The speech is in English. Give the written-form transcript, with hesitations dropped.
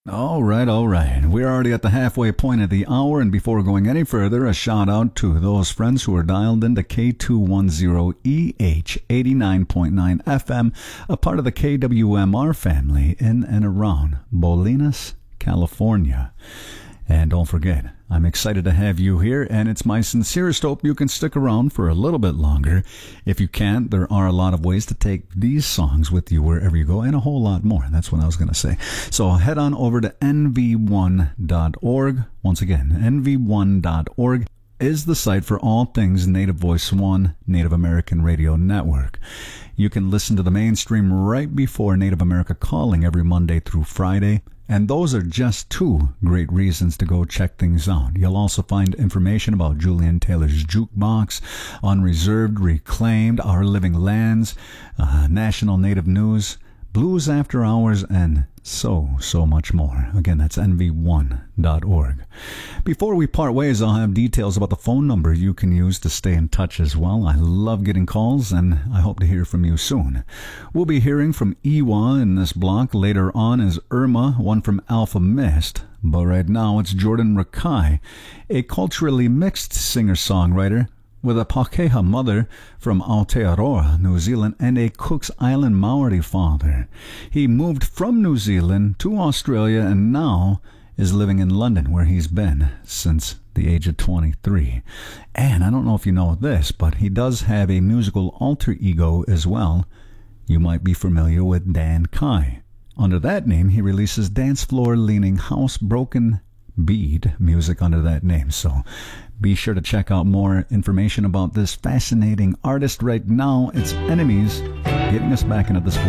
All right, all right. We're already at the halfway point of the hour, and before going any further, a shout out to those friends who are dialed into K210EH 89.9 FM, a part of the KWMR family in and around Bolinas, California. And don't forget, I'm excited to have you here, and it's my sincerest hope you can stick around for a little bit longer. If you can't, there are a lot of ways to take these songs with you wherever you go, and a whole lot more. That's what I was going to say. So head on over to nv1.org. Once again, nv1.org is the site for all things Native Voice One, Native American Radio Network. You can listen to the mainstream right before Native America Calling every Monday through Friday. And those are just two great reasons to go check things out. You'll also find information about Julian Taylor's Jukebox, Unreserved, Reclaimed, Our Living Lands, National Native News, Blues After Hours, and so much more. Again, that's nv1.org. Before we part ways, I'll have details about the phone number you can use to stay in touch as well. I love getting calls, and I hope to hear from you soon. We'll be hearing from Iwa in this block. Later on is Irma, one from Alpha Mist. But right now, it's Jordan Rakai, a culturally mixed singer-songwriter with a Pakeha mother from Aotearoa, New Zealand, and a Cook's Island Maori father. He moved from New Zealand to Australia and now is living in London, where he's been since the age of 23. And I don't know if you know this, but he does have a musical alter ego as well. You might be familiar with Dan Kai. Under that name, he releases dance floor leaning house-broken bead music under that name. So be sure to check out more information about this fascinating artist right now. It's Enemies getting us back into this